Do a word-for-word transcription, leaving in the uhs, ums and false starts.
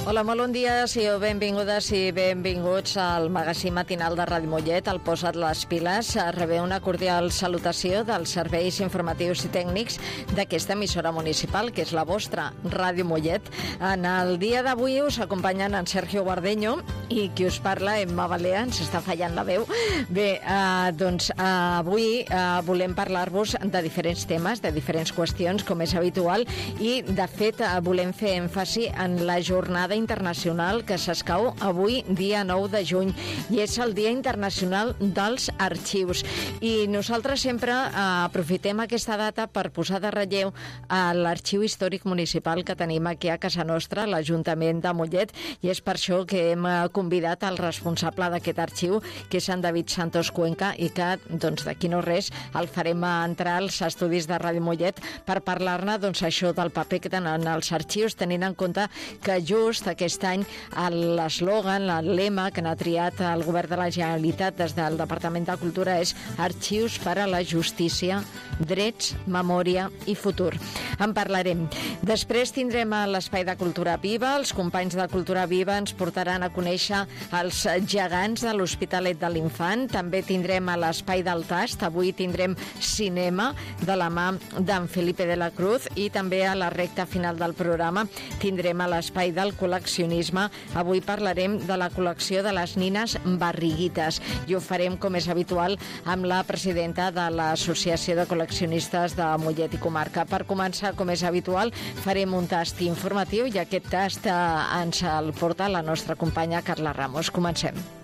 Hola, molt bon dia, sigueu benvingudes i benvinguts al magazín matinal de Ràdio Mollet, el Posa't les piles. Rebeu una cordial salutació dels serveis informatius i tècnics d'aquesta emissora municipal, que és la vostra, Ràdio Mollet. En el dia d'avui us acompanyen en Sergio Guardeño i qui us parla, Emma Balea, ens està fallant la veu. Bé, eh, doncs eh, avui eh, volem parlar-vos de diferents temes, de diferents qüestions, com és habitual, i de fet eh, volem fer èmfasi en la jornada internacional que s'escau avui, dia nou de juny, i és el Dia Internacional dels Arxius. I nosaltres sempre eh, aprofitem aquesta data per posar de relleu a l'Arxiu Històric Municipal que tenim aquí a casa nostra, l'Ajuntament de Mollet, i és per això que hem convidat el responsable d'aquest arxiu, que és en David Santos Cuenca, i que doncs d'aquí no res el farem entrar als estudis de Ràdio Mollet per parlar-ne doncs això del paper que tenen els arxius, tenint en compte que just aquest any l'eslògan, el lema que n'ha triat el govern de la Generalitat des del Departament de Cultura és Arxius per a la Justícia, Drets, Memòria i Futur. En parlarem. Després tindrem l'Espai de Cultura Viva. Els companys de Cultura Viva ens portaran a conèixer els gegants de l'Hospitalet de l'Infant. També tindrem a l'Espai del Tast. Avui tindrem cinema de la mà d'en Felipe de la Cruz, i també a la recta final del programa tindrem a l'Espai del Col·leccionisme. Avui parlarem de la col·lecció de les nines Barriguites, i ho farem, com és habitual, amb la presidenta de l'Associació de Col·leccionistes de Mollet i Comarca. Per començar, com és habitual, farem un tast informatiu, i aquest tast eh, ens el porta la nostra companya Carla Ramos. Comencem.